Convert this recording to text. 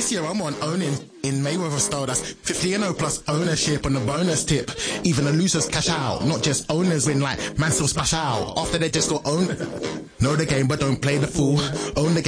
This year I'm on owning in Mayweather style. That's 50-0 plus ownership on the bonus tip. Even the losers cash out, not just owners win like man still splash out. After they just got owned. Know the game but don't play the fool. Own the game.